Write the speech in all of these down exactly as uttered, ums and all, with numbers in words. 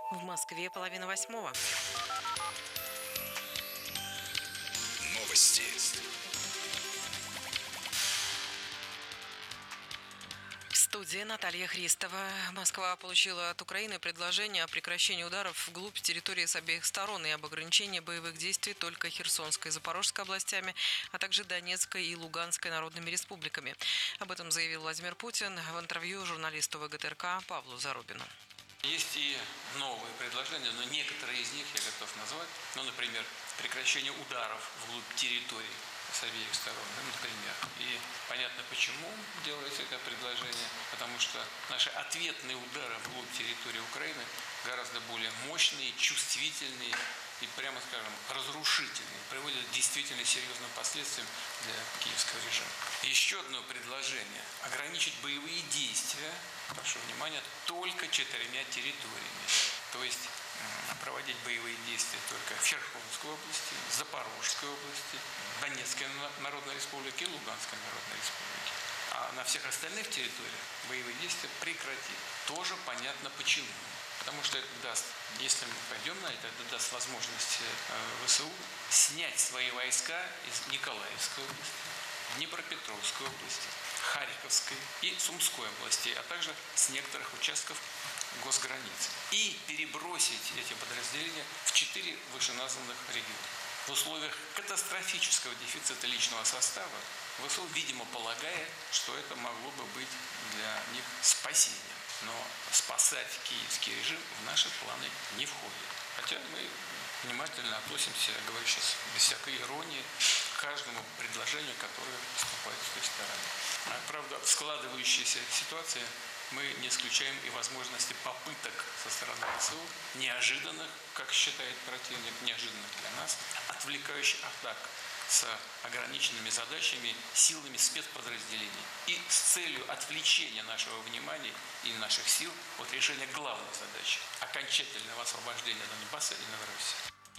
В Москве половина восьмого. Новости. В студии Наталья Христова. Москва получила от Украины предложение о прекращении ударов вглубь территории с обеих сторон и об ограничении боевых действий только Херсонской и Запорожской областями, а также Донецкой и Луганской народными республиками. Об этом заявил Владимир Путин в интервью журналисту ВГТРК Павлу Зарубину. Есть и новые предложения, но некоторые из них я готов назвать. Ну, например, прекращение ударов вглубь территории с обеих сторон, например. И понятно, почему делается это предложение, потому что наши ответные удары вглубь территории Украины гораздо более мощные, чувствительные и, прямо скажем, разрушительные, приводят к действительно серьезным последствиям для киевского режима. Еще одно предложение – ограничить боевые действия, прошу внимания, только четырьмя территориями. То есть проводить боевые действия только в Херсонской области, Запорожской области, Донецкой Народной Республике и Луганской Народной Республике. А на всех остальных территориях боевые действия прекратить. Тоже понятно почему. Потому что это даст, если мы пойдем на это, это даст возможность ВСУ снять свои войска из Николаевской области, Днепропетровской области, Харьковской и Сумской области, а также с некоторых участков госграницы. И перебросить эти подразделения в четыре вышеназванных региона. В условиях катастрофического дефицита личного состава ВСУ, видимо, полагая, что это могло бы быть для них спасением. Но спасать киевский режим в наши планы не входит. Хотя мы внимательно относимся, я говорю сейчас без всякой иронии, к каждому предложению, которое поступает с той стороны. А, правда, в складывающейся ситуации мы не исключаем и возможности попыток со стороны ВСУ, неожиданных, как считает противник, неожиданных для нас, отвлекающих атак с ограниченными задачами, силами спецподразделений и с целью отвлечения нашего внимания и наших сил от решения главной задачи – окончательного освобождения Донбасса и Новороссии.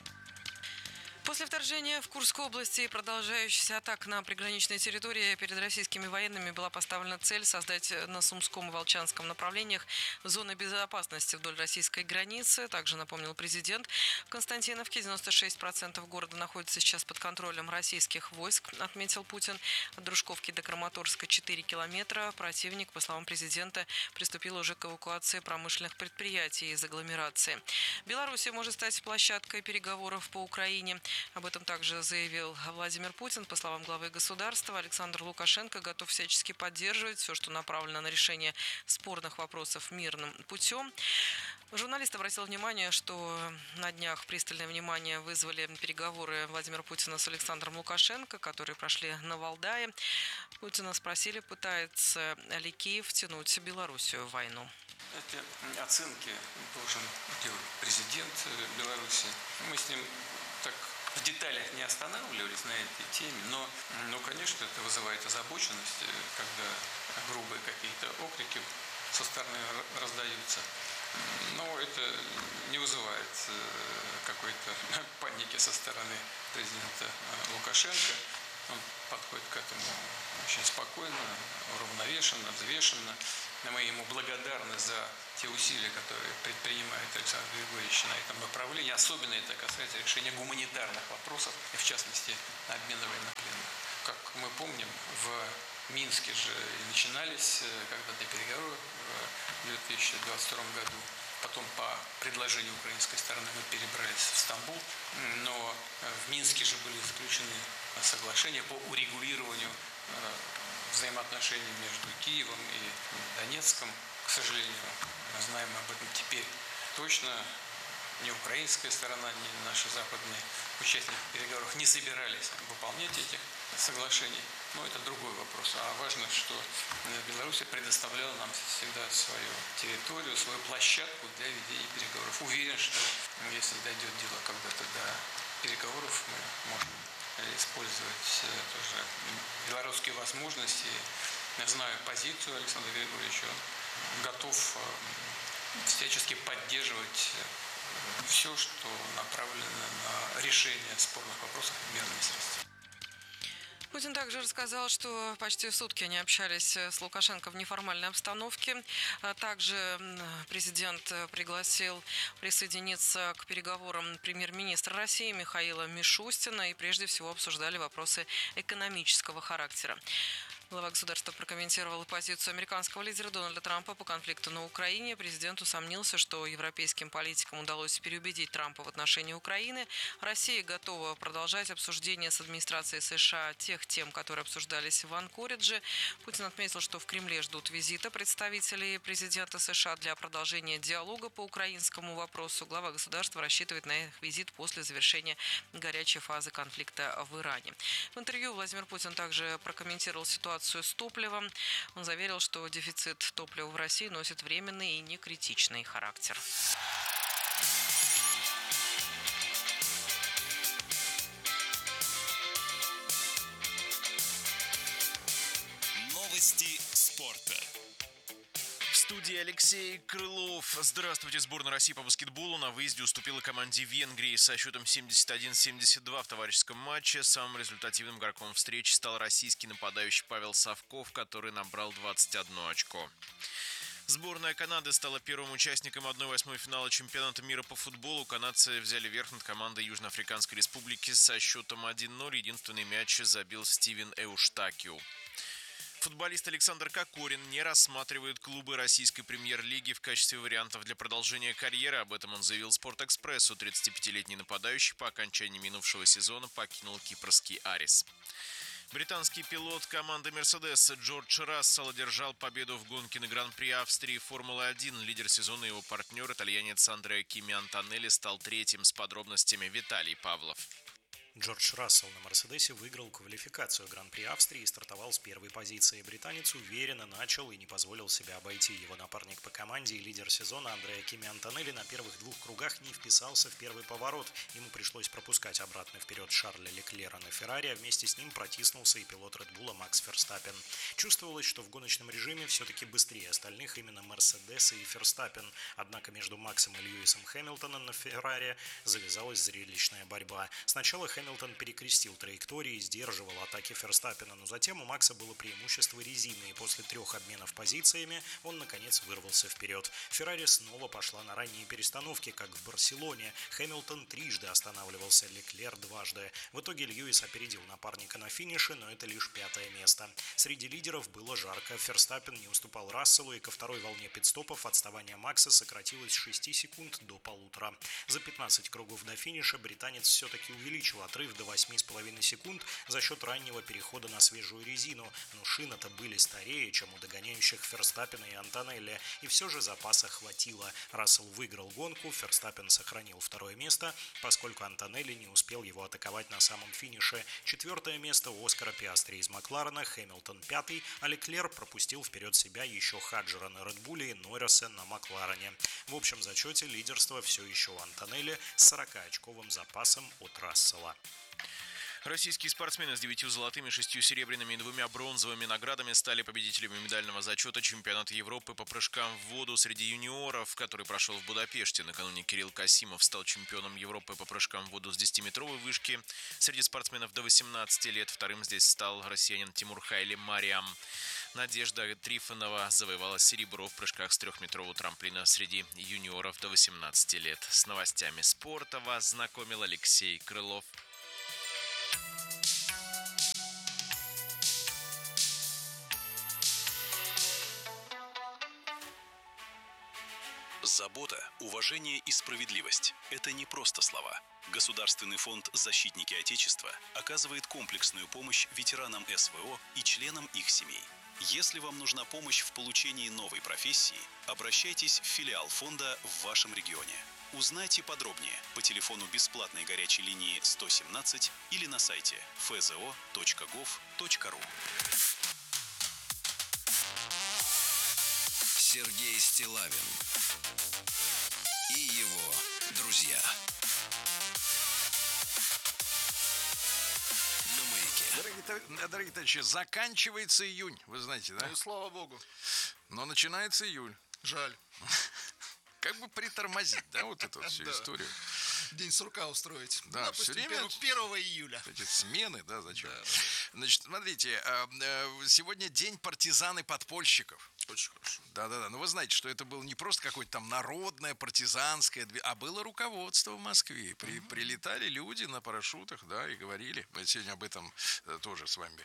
После вторжения в Курской области и продолжающихся атак на приграничной территории перед российскими военными была поставлена цель создать на Сумском и Волчанском направлениях зоны безопасности вдоль российской границы. Также напомнил президент. В Константиновке девяносто шесть процентов города находится сейчас под контролем российских войск, отметил Путин. От Дружковки до Краматорска четыре километра. Противник, по словам президента, приступил уже к эвакуации промышленных предприятий из агломерации. Белоруссия может стать площадкой переговоров по Украине. Об этом также заявил Владимир Путин. По словам главы государства, Александр Лукашенко готов всячески поддерживать все, что направлено на решение спорных вопросов мирным путем. Журналист обратил внимание, что на днях пристальное внимание вызвали переговоры Владимира Путина с Александром Лукашенко, которые прошли на Валдае. Путина спросили, пытается ли Киев втянуть Белоруссию в войну. Эти оценки должен делать президент Беларуси. Мы с ним так в деталях не останавливались на этой теме, но, ну, конечно, это вызывает озабоченность, когда грубые какие-то окрики со стороны раздаются. Но это не вызывает какой-то паники со стороны президента Лукашенко. Он подходит к этому очень спокойно, уравновешенно, взвешенно. Мы ему благодарны за те усилия, которые предпринимает Александр Григорьевич на этом направлении. Особенно это касается решения гуманитарных вопросов, и в частности обмена военнопленных. Как мы помним, в Минске же и начинались когда-то переговоры в две тысячи двадцать втором году. Потом по предложению украинской стороны мы перебрались в Стамбул, но в Минске же были заключены соглашения по урегулированию взаимоотношений между Киевом и Донецком. К сожалению, мы знаем об этом теперь точно. Ни украинская сторона, ни наши западные участники переговоров не собирались выполнять этих соглашений. Но это другой вопрос. А важно, что Беларусь предоставляла нам всегда свою территорию, свою площадку для ведения переговоров. Уверен, что если дойдет дело когда-то до переговоров, мы можем использовать тоже белорусские возможности. Я знаю позицию Александра Григорьевича. Он готов всячески поддерживать все, что направлено на решение спорных вопросов мирными средствами. Путин также рассказал, что почти сутки они общались с Лукашенко в неформальной обстановке. Также президент пригласил присоединиться к переговорам премьер-министра России Михаила Мишустина и прежде всего обсуждали вопросы экономического характера. Глава государства прокомментировал позицию американского лидера Дональда Трампа по конфликту на Украине. Президент усомнился, что европейским политикам удалось переубедить Трампа в отношении Украины. Россия готова продолжать обсуждение с администрацией США тех тем, которые обсуждались в Анкоридже. Путин отметил, что в Кремле ждут визита представителей президента США для продолжения диалога по украинскому вопросу. Глава государства рассчитывает на их визит после завершения горячей фазы конфликта в Иране. В интервью Владимир Путин также прокомментировал ситуацию с топливом. Он заверил, что дефицит топлива в России носит временный и некритичный характер. Новости спорта. В студии Алексей Крылов. Здравствуйте. Сборная России по баскетболу на выезде уступила команде Венгрии со счетом семьдесят один семьдесят два в товарищеском матче. Самым результативным игроком встречи стал российский нападающий Павел Савков, который набрал двадцать одно очко. Сборная Канады стала первым участником одной восьмой финала чемпионата мира по футболу. Канадцы взяли верх над командой Южноафриканской республики со счетом один ноль. Единственный мяч забил Стивен Эуштакиу. Футболист Александр Кокорин не рассматривает клубы российской премьер-лиги в качестве вариантов для продолжения карьеры. Об этом он заявил «Спортэкспрессу». тридцатипятилетний нападающий по окончании минувшего сезона покинул кипрский «Арис». Британский пилот команды «Мерседес» Джордж Рассел одержал победу в гонке на Гран-при Австрии Формулы-один. Лидер сезона и его партнер, итальянец Андреа Кими Антонелли, стал третьим. С подробностями Виталий Павлов. Джордж Рассел на «Мерседесе» выиграл квалификацию Гран-при Австрии и стартовал с первой позиции. Британец уверенно начал и не позволил себя обойти. Его напарник по команде и лидер сезона Андреа Кими Антонелли на первых двух кругах не вписался в первый поворот. Ему пришлось пропускать обратно вперед Шарля Леклера на Феррари, а вместе с ним протиснулся и пилот Редбула Макс Ферстаппен. Чувствовалось, что в гоночном режиме все-таки быстрее остальных именно Мерседес и Ферстаппен. Однако между Максом и Льюисом Хэмилтоном на Феррари завязалась зрелищная борьба. Сначала Хэмилтон перекрестил траектории и сдерживал атаки Ферстаппена, но затем у Макса было преимущество резины, и после трех обменов позициями он, наконец, вырвался вперед. Феррари снова пошла на ранние перестановки, как в Барселоне. Хэмилтон трижды останавливался, Леклер дважды. В итоге Льюис опередил напарника на финише, но это лишь пятое место. Среди лидеров было жарко. Ферстаппен не уступал Расселу, и ко второй волне пит-стопов отставание Макса сократилось с шести секунд до полутора. За пятнадцать кругов до финиша британец все-таки увеличил отрыв до восьми с половиной секунд за счет раннего перехода на свежую резину, но шины-то были старее, чем у догоняющих Ферстаппена и Антонелли, и все же запаса хватило. Рассел выиграл гонку, Ферстаппен сохранил второе место, поскольку Антонелли не успел его атаковать на самом финише. Четвертое место у Оскара Пиастри из Макларена, Хэмилтон пятый, а Леклер пропустил вперед себя еще Хаджера на Редбуле и Норриса на Макларене. В общем зачете лидерство все еще у Антонелли с сорокаочковым запасом от Рассела. Российские спортсмены с девятью золотыми, шестью серебряными и двумя бронзовыми наградами стали победителями медального зачета чемпионата Европы по прыжкам в воду среди юниоров, который прошел в Будапеште. Накануне Кирилл Касимов стал чемпионом Европы по прыжкам в воду с десятиметровой вышки. Среди спортсменов до восемнадцати лет вторым здесь стал россиянин Тимур Хайли Мариам. Надежда Трифонова завоевала серебро в прыжках с трехметрового трамплина среди юниоров до восемнадцати лет. С новостями спорта вас знакомил Алексей Крылов. Забота, уважение и справедливость – это не просто слова. Государственный фонд «Защитники Отечества» оказывает комплексную помощь ветеранам эс вэ о и членам их семей. Если вам нужна помощь в получении новой профессии, обращайтесь в филиал фонда в вашем регионе. Узнайте подробнее по телефону бесплатной горячей линии сто семнадцать или на сайте эф зэ о точка гов точка ру. Сергей Стиллавин и его друзья на Маяке. Дорогие, дорогие товарищи, заканчивается июнь, вы знаете, да? Ну и слава богу. Но начинается июль. Жаль. Как бы притормозить, да, вот эту вот всю Да. историю. День сурка устроить. Да, Допустим, все время первого июля. Эти смены, да, зачем? Да. Значит, смотрите, э, э, сегодня день партизан и подпольщиков. Очень хорошо. Да-да-да. Но вы знаете, что это было не просто какое-то там народное, партизанское, а было руководство в Москве. При, uh-huh. Прилетали люди на парашютах, да, и говорили. Мы сегодня об этом тоже с вами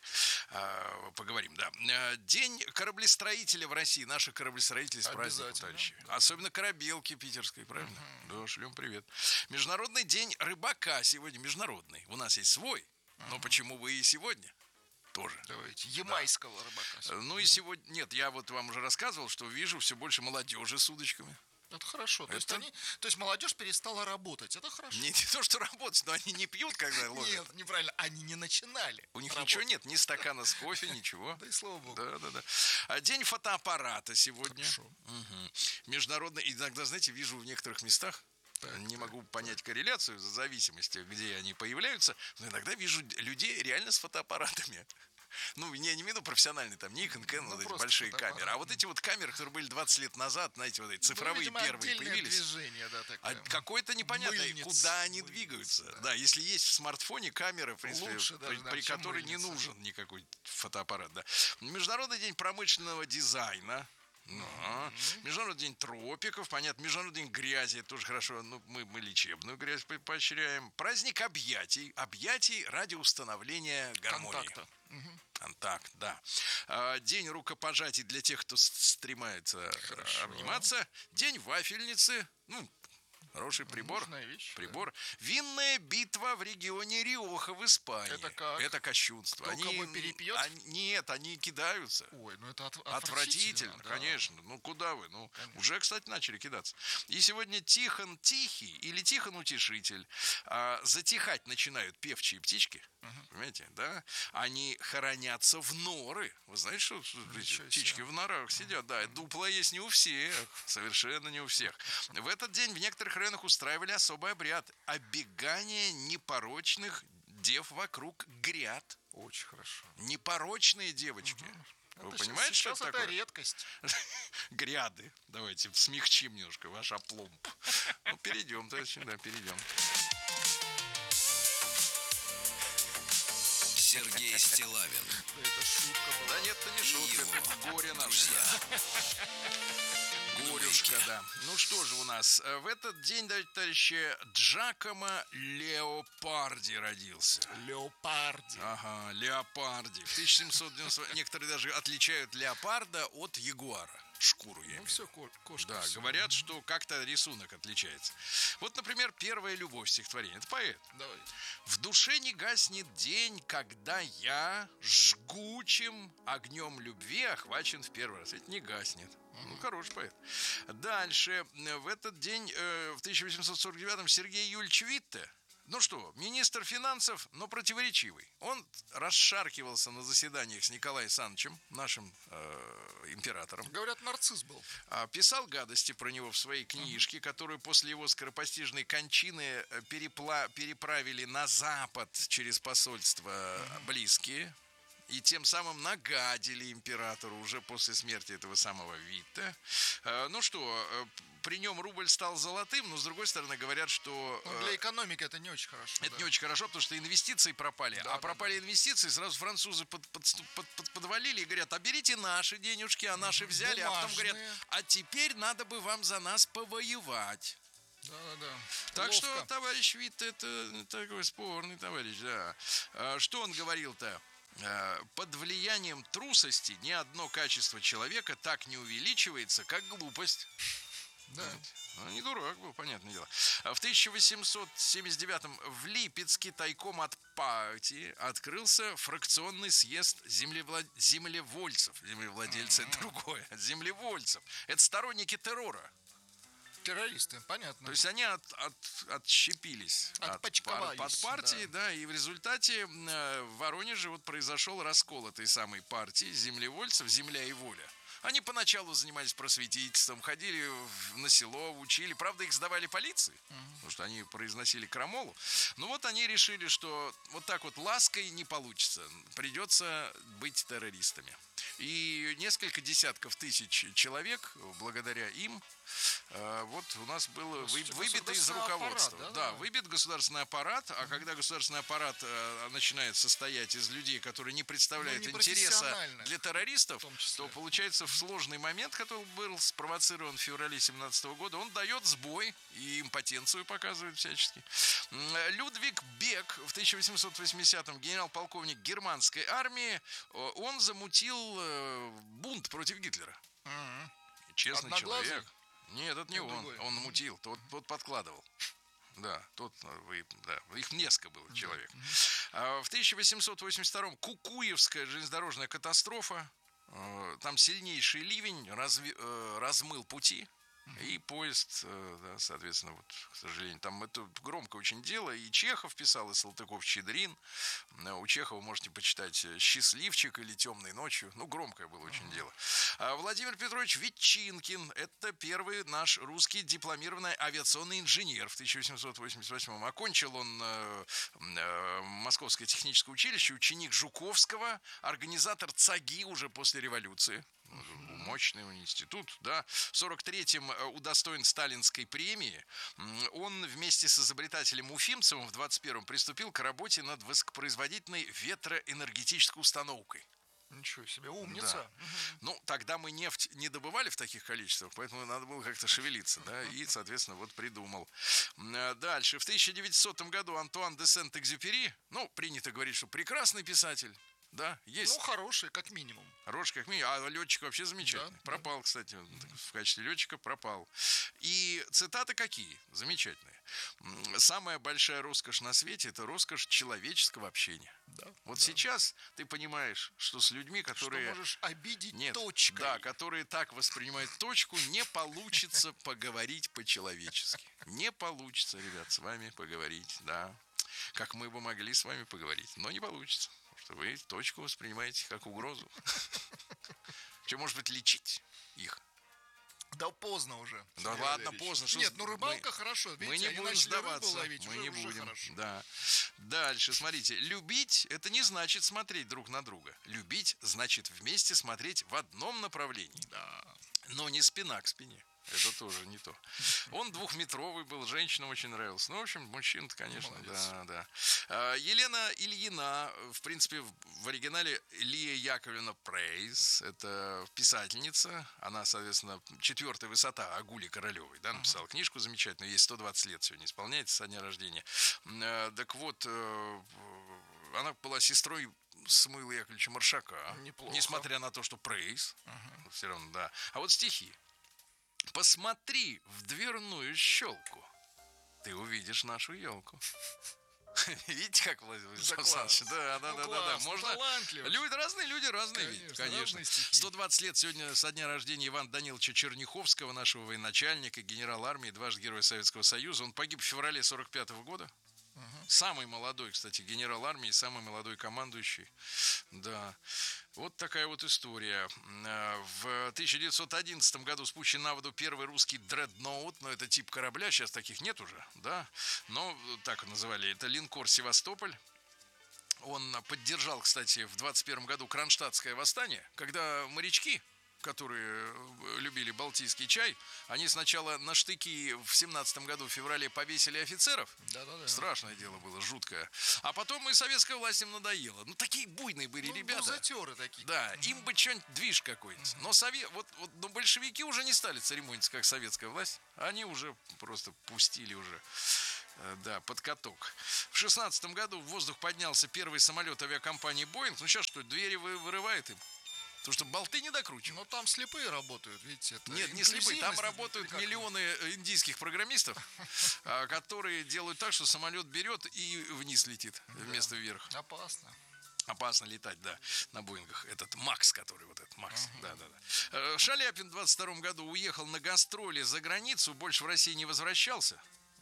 э, поговорим, да. День кораблестроителя в России. Наши кораблестроители с праздником, товарищи. Да. Особенно корабелки питерской, правильно? Uh-huh. Да, шлем привет. Международный день рыбака сегодня международный. У нас есть свой. Uh-huh. Но почему бы и сегодня? Тоже. Давайте. Ямайского да. рыбака. Сегодня. Ну и сегодня... Нет, я вот вам уже рассказывал, что вижу все больше молодежи с удочками. Это хорошо. То, это... Есть они, то есть молодежь перестала работать. Это хорошо. Не, не то, что работать, но они не пьют, когда ловят. Нет, неправильно. Они не начинали. У них работать. Ничего нет, ни стакана с кофе, ничего. Да и слава богу. Да, да, да. День фотоаппарата сегодня. Хорошо. Угу. Международный. Иногда, знаете, вижу в некоторых местах. Так, не так. могу понять корреляцию в зависимости, где они появляются, но иногда вижу людей реально с фотоаппаратами. Ну, я не имею в виду профессиональные, там, Nikon, Canon, ну, вот эти большие камеры. А вот эти вот камеры, которые были двадцать лет назад, знаете, вот эти цифровые ну, видимо, первые появились. Движение, да, а какое-то непонятное, мыльниц, куда они мыльниц, двигаются. Да. да, если есть в смартфоне камера, в принципе, Лучше при, даже, при да, которой мыльница. Не нужен никакой фотоаппарат. Да. Международный день промышленного дизайна. Ну, mm-hmm. Международный день тропиков, понятно, Международный день грязи, это тоже хорошо, ну, мы, мы лечебную грязь поощряем. Праздник объятий, объятий ради установления гармонии. Контакта. Mm-hmm. Контакт, да. А, день рукопожатий для тех, кто стремается хорошо. Обниматься. День вафельницы, ну, хороший прибор. Вещь, прибор. Да. Винная битва в регионе Риоха в Испании. Это как? Это кощунство. Кто они, кого перепьет? Они, нет, они кидаются. Ой, ну это от, отвратительно. Отвратительно, да. Конечно. Ну куда вы? Ну, конечно. Уже, кстати, начали кидаться. И сегодня Тихон Тихий или Тихон Утешитель. А, затихать начинают певчие птички. Угу. Понимаете, да? Они хоронятся в норы. Вы знаете, что птички в норах сидят? Да, дупла есть не у всех. Совершенно не у всех. В этот день в некоторых районах устраивали особый обряд оббегания непорочных дев вокруг гряд. Очень хорошо. Непорочные девочки. Угу. Вы это понимаете, сейчас, что это такое? Это редкость. Гряды. Давайте смягчим немножко ваш опломб. Ну, перейдем, товарищи, да, перейдем. Сергей Стиллавин. Это шутка была. Да нет, это не шутка, это горе наше. Горюшка, да. Ну что же у нас? В этот день, товарищи, Джакомо Леопарди родился. Леопарди. Ага, Леопарди. В тысяча семьсот девяносто... Некоторые даже отличают леопарда от ягуара. Шкуру я имею. Ну все, кошка. Да, все. говорят, что как-то рисунок отличается. Вот, например, «Первая любовь» стихотворение. Это поэт. Давай. В душе не гаснет день, когда я жгучим огнем любви охвачен в первый раз. Это не гаснет. Mm-hmm. Ну, хороший поэт. Дальше. В этот день, э, в тысяча восемьсот сорок девятом, Сергей Юльевич Витте. Ну что, министр финансов, но противоречивый. Он расшаркивался на заседаниях с Николаем Александровичем, нашим э, императором. Говорят, нарцисс был. Писал гадости про него в своей книжке, которую после его скоропостижной кончины перепла- переправили на Запад через посольство близкие. И тем самым нагадили императору уже после смерти этого самого Витте. Э, ну что, э, при нем рубль стал золотым, но с другой стороны говорят, что... Э, для экономики это не очень хорошо. Это да. не очень хорошо, потому что инвестиции пропали. Да, а да, пропали да. инвестиции, сразу французы под, под, под, под, подвалили и говорят, а берите наши денежки, а наши взяли. Бумажные. А потом говорят, а теперь надо бы вам за нас повоевать. Да, да, да. Так Ловко. что товарищ Витте, это такой спорный товарищ, да. А, что он говорил-то? Под влиянием трусости ни одно качество человека так не увеличивается, как глупость. Да. Ну, не дурак был, понятное дело. В тысяча восемьсот семьдесят девятом в Липецке тайком от партии открылся фракционный съезд землевлад... землевольцев. Землевладельцы mm-hmm. это другое. Землевольцев. Это сторонники террора. Террористы, понятно. То есть они от, от, отщепились от, от, от партии, да. да, и в результате э, в Воронеже вот произошел раскол этой самой партии землевольцев, земля и воля. Они поначалу занимались просветительством, ходили в, на село, учили. Правда, их сдавали полиции, uh-huh. потому что они произносили крамолу. Но вот они решили, что вот так вот лаской не получится. Придется быть террористами. И несколько десятков тысяч человек, благодаря им, вот у нас было вы, выбито из руководства. Аппарат, да, да, выбит государственный аппарат, а когда государственный аппарат начинает состоять из людей, которые не представляют ну, не интереса для террористов, то получается в сложный момент, который был спровоцирован в феврале семнадцатого года, он дает сбой и импотенцию показывает всячески. Людвиг Бек в тысяча восемьсот восьмидесятом генерал-полковник германской армии, он замутил бунт против Гитлера. Угу. Честный Одноглазый? человек. Нет, это не он. Другой. Он мутил, тот, тот подкладывал. Да, тот, вы, да, их несколько было человек. А в тысяча восемьсот восемьдесят втором Кукуевская железнодорожная катастрофа. Там сильнейший ливень разви, размыл пути. И поезд, да, соответственно, вот, к сожалению, там это громко очень дело. И Чехов писал, и Салтыков-Щедрин. У Чехова можете почитать «Счастливчик» или «Темной ночью». Ну, громкое было очень дело. А Владимир Петрович Ветчинкин. Это первый наш русский дипломированный авиационный инженер в тысяча восемьсот восемьдесят восьмом. Окончил он э, э, Московское техническое училище, ученик Жуковского, организатор ЦАГИ уже после революции. Мощный институт, да. В сорок третьем удостоен Сталинской премии. Он вместе с изобретателем Уфимцевым в двадцать первом приступил к работе над высокопроизводительной ветроэнергетической установкой. Ничего себе, умница. Да. Угу. Ну, тогда мы нефть не добывали в таких количествах, поэтому надо было как-то шевелиться, да, и, соответственно, вот придумал. Дальше. В тысяча девятисотом году Антуан де Сент-Экзюпери, ну, принято говорить, что прекрасный писатель. Да, есть. Ну, хороший, как минимум. Хороший, как минимум. А летчик вообще замечательный. Да, пропал, да. Кстати, в качестве летчика пропал. И цитаты какие? Замечательные. Самая большая роскошь на свете – это роскошь человеческого общения. Да, вот да. Сейчас ты понимаешь, что с людьми, которые... Что можешь обидеть Нет, точкой. Да, которые так воспринимают точку, не получится поговорить по-человечески. Не получится, ребят, с вами поговорить, да. Как мы бы могли с вами поговорить, но не получится. Что вы точку воспринимаете как угрозу. Что, может быть, лечить их? Да поздно уже. Да ладно, поздно. Нет, ну рыбалка мы, хорошо. Видите, мы не будем сдаваться. Ловить, мы уже, не будем. Да. Дальше, смотрите. Любить – это не значит смотреть друг на друга. Любить – значит вместе смотреть в одном направлении. Да. Но не спина к спине. Это тоже не то. Он двухметровый был, женщинам очень нравился. Ну, в общем, мужчин-то, конечно, молодец. Да, да. А, Елена Ильина, в принципе, в оригинале Лия Яковлевна Прейс, это писательница. Она, соответственно, четвертая высота Агули Королевой, да, написала uh-huh. книжку замечательную. Ей сто двадцать лет сегодня исполняется со дня рождения. А, так вот, она была сестрой Самуила Яковлевича Маршака. Неплохо. Несмотря на то, что Прейс. Uh-huh. Все равно, да. А вот стихи. Посмотри в дверную щелку, ты увидишь нашу елку. Видите, как Владимир Александрович? Да, да, да, да, да. Можно. Люди разные, люди разные, конечно. конечно. сто двадцать лет сегодня со дня рождения Ивана Даниловича Черняховского, нашего военачальника, генерал армии, дважды Героя Советского Союза. Он погиб в феврале сорок пятого года. Угу. Самый молодой, кстати, генерал армии, самый молодой командующий. Да. Вот такая вот история. В тысяча девятьсот одиннадцатом году спущен на воду первый русский дредноут, но это тип корабля, сейчас таких нет уже, да, но так называли, это линкор «Севастополь». Он поддержал, кстати, в двадцать первом году Кронштадтское восстание, когда морячки, которые любили балтийский чай, они сначала на штыки в семнадцатом году в феврале повесили офицеров. Да-да-да. Страшное дело было, жуткое. А потом и советская власть им надоела. Ну, такие буйные были ну, ребята. Бузатеры такие. Да, угу. Им бы что-нибудь, движ какой-нибудь. Угу. Но, совет, вот, вот, но большевики уже не стали церемониться, как советская власть. Они уже просто пустили уже. Да, под каток. В шестнадцатом году в воздух поднялся первый самолет авиакомпании «Боинг». Ну, сейчас что, двери вырывает им? Потому что болты не докручивают. Но там слепые работают, видите. Это Нет, не слепые. Там работают миллионы индийских программистов, которые делают так, что самолет берет и вниз летит вместо вверх. Опасно. Опасно летать, да, на Боингах. Этот Макс, который вот этот Макс. Uh-huh. Да, да, да. Шаляпин в двадцать втором году уехал на гастроли за границу, больше в России не возвращался. Uh-huh.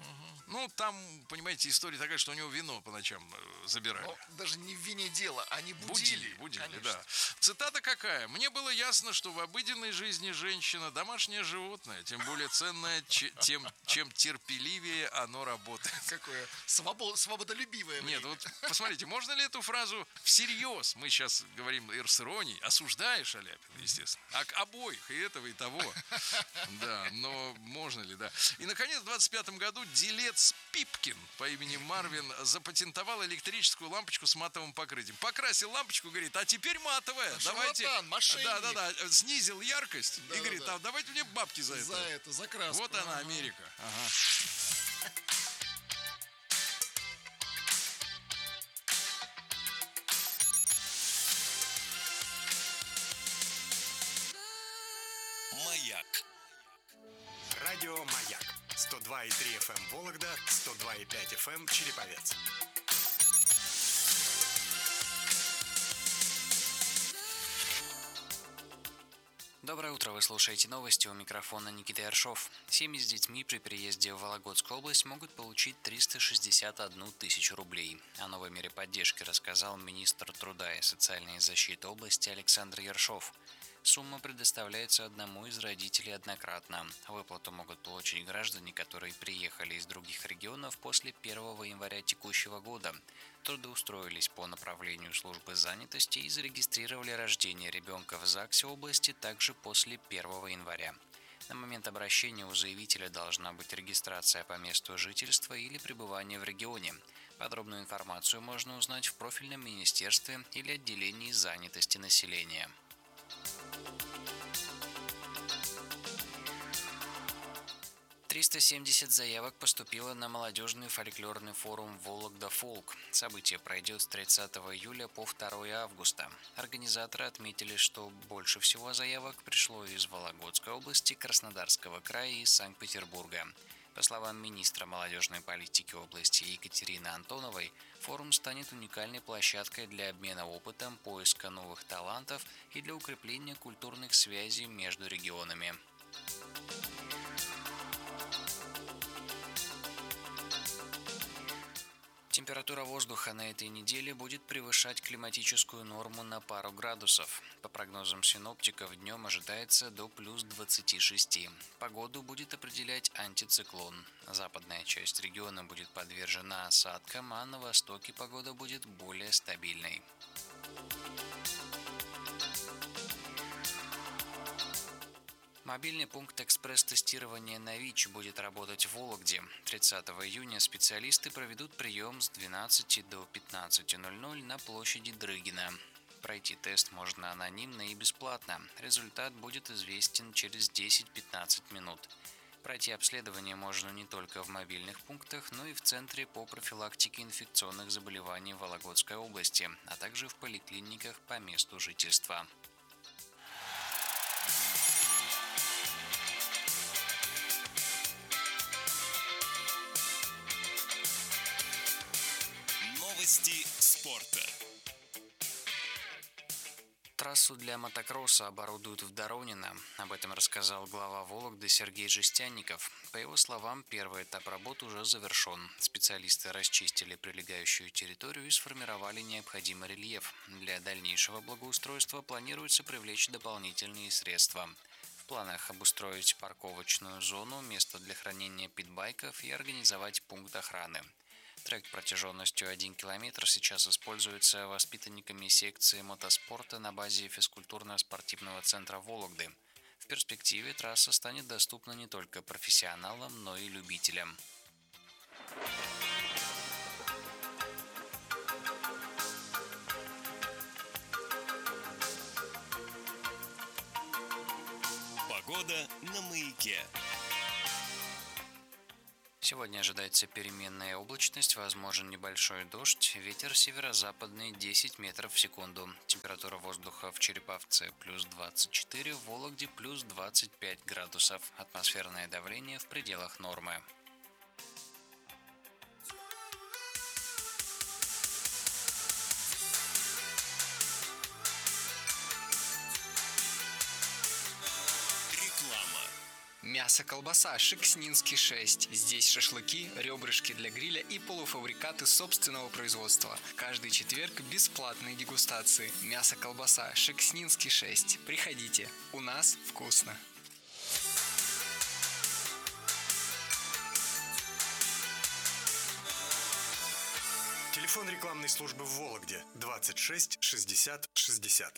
Ну, там, понимаете, история такая, что у него вино по ночам э, забирали. Но даже не в вине дело, они будили. Будили, будили, конечно. да. Цитата какая? «Мне было ясно, что в обыденной жизни женщина домашнее животное, тем более ценное, че- тем, чем терпеливее оно работает». Какое свобод, свободолюбивое. Нет, мнение. вот посмотрите, можно ли эту фразу всерьез, мы сейчас говорим с иронией, осуждаешь Шаляпина, естественно, а к обоих, и этого, и того. Да, но можно ли, да. И, наконец, в двадцать пятом году делец Пипкин по имени Марвин запатентовал электрическую лампочку с матовым покрытием. Покрасил лампочку, говорит, а теперь матовая. Давайте. Шарлатан, мошенник. Да, да, да. Снизил яркость Да, и да, говорит, да. а давайте мне бабки за это. За это, за краску. Вот она, Ага. Америка. Ага. Маяк. Радио «Маяк». сто два и три эф эм Вологда, сто два и пять эф эм Череповец. Доброе утро, вы слушаете новости, у микрофона Никита Ершов. Семьи с детьми при переезде в Вологодскую область могут получить триста шестьдесят одну тысячу рублей. О новой мере поддержки рассказал министр труда и социальной защиты области Александр Ершов. Сумма предоставляется одному из родителей однократно. Выплату могут получить граждане, которые приехали из других регионов после первого января текущего года, трудоустроились по направлению службы занятости и зарегистрировали рождение ребенка в ЗАГСе области также после первого января. На момент обращения у заявителя должна быть регистрация по месту жительства или пребывания в регионе. Подробную информацию можно узнать в профильном министерстве или отделении занятости населения. триста семьдесят заявок поступило на молодежный фольклорный форум «Вологда Фолк». Событие пройдет с тридцатого июля по второго августа. Организаторы отметили, что больше всего заявок пришло из Вологодской области, Краснодарского края и Санкт-Петербурга. По словам министра молодежной политики области Екатерины Антоновой, форум станет уникальной площадкой для обмена опытом, поиска новых талантов и для укрепления культурных связей между регионами. Температура воздуха на этой неделе будет превышать климатическую норму на пару градусов. По прогнозам синоптиков, днем ожидается до плюс двадцати шести. Погоду будет определять антициклон. Западная часть региона будет подвержена осадкам, а на востоке погода будет более стабильной. Мобильный пункт экспресс-тестирования на ВИЧ будет работать в Вологде. тридцатого июня специалисты проведут прием с двенадцати до пятнадцати ноль-ноль на площади Дрыгина. Пройти тест можно анонимно и бесплатно. Результат будет известен через десять-пятнадцать минут. Пройти обследование можно не только в мобильных пунктах, но и в Центре по профилактике инфекционных заболеваний Вологодской области, а также в поликлиниках по месту жительства. Новости спорта. Трассу для мотокросса оборудуют в Доронино. Об этом рассказал глава Вологды Сергей Жестянников. По его словам, первый этап работ уже завершен. Специалисты расчистили прилегающую территорию и сформировали необходимый рельеф. Для дальнейшего благоустройства планируется привлечь дополнительные средства. В планах обустроить парковочную зону, место для хранения питбайков и организовать пункт охраны. Трек протяженностью один километр сейчас используется воспитанниками секции мотоспорта на базе физкультурно-спортивного центра Вологды. В перспективе трасса станет доступна не только профессионалам, но и любителям. Погода на Маяке. Сегодня ожидается переменная облачность, возможен небольшой дождь, ветер северо-западный десять метров в секунду. Температура воздуха в Череповце плюс двадцать четыре, в Вологде плюс двадцать пять градусов. Атмосферное давление в пределах нормы. Мясо-колбаса Шекснинский шесть. Здесь шашлыки, ребрышки для гриля и полуфабрикаты собственного производства. Каждый четверг бесплатные дегустации. Мясо-колбаса Шекснинский шесть. Приходите, у нас вкусно. Телефон рекламной службы в Вологде двадцать шесть шестьдесят шестьдесят.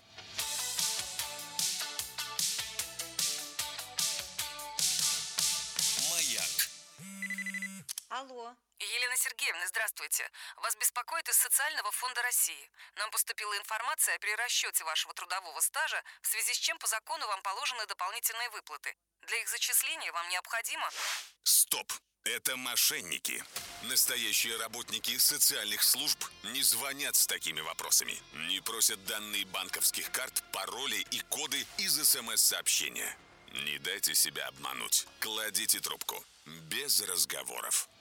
Маяк. Алло. Елена Сергеевна, здравствуйте. Вас беспокоит из Социального фонда России. Нам поступила информация о перерасчете вашего трудового стажа, в связи с чем по закону вам положены дополнительные выплаты. Для их зачисления вам необходимо... Стоп! Это мошенники. Настоящие работники социальных служб не звонят с такими вопросами. Не просят данные банковских карт, пароли и коды из СМС-сообщения. Не дайте себя обмануть. Кладите трубку. Без разговоров.